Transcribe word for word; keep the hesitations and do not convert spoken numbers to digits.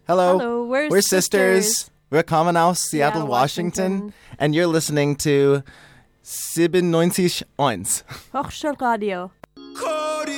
Hello. Hello, we're, We're sisters. sisters. We're coming out Seattle, Seattle, Washington. Washington. And you're listening to siebenundneunzig Komma eins. Hochschulradio.